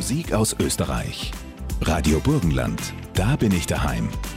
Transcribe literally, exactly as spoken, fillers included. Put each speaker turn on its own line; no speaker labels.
Musik aus Österreich. Radio Burgenland, da bin ich daheim.